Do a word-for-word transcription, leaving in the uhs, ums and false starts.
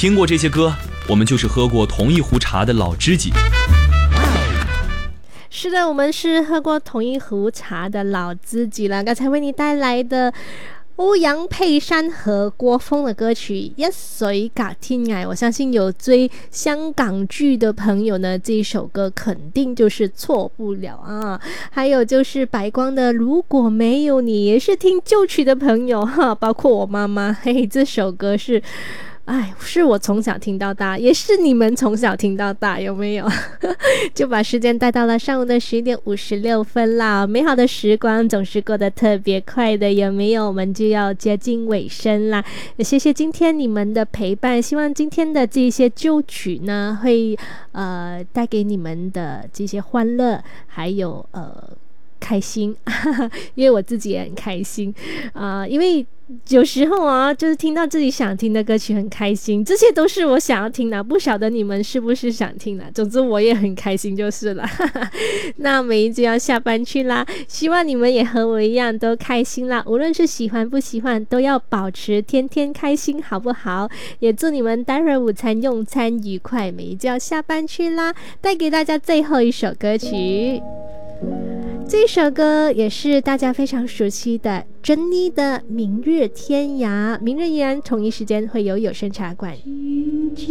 听过这些歌，我们就是喝过同一壶茶的老知己。 是的，我们是喝过同一壶茶的老知己了。刚才为你带来的欧阳佩珊和郭峰的歌曲《一水隔天涯》，我相信有追香港剧的朋友呢，这一首歌肯定就是错不了啊。还有就是白光的《如果没有你》，也是听旧曲的朋友哈，包括我妈妈，嘿，这首歌是。哎，是我从小听到大，也是你们从小听到大，有没有？就把时间带到了上午的十一点五十六分啦。美好的时光总是过得特别快的，有没有？我们就要接近尾声啦。也谢谢今天你们的陪伴，希望今天的这些旧曲呢，会呃带给你们的这些欢乐，还有呃。开心因为我自己也很开心啊、呃，因为有时候啊就是听到自己想听的歌曲很开心，这些都是我想要听的，不晓得你们是不是想听的，总之我也很开心就是了那每一集要下班去啦，希望你们也和我一样都开心啦，无论是喜欢不喜欢都要保持天天开心好不好？也祝你们待会儿午餐用餐愉快，每一集要下班去啦，带给大家最后一首歌曲，这首歌也是大家非常熟悉的珍妮的《明日天涯》，明日依然同一时间会有有声茶馆。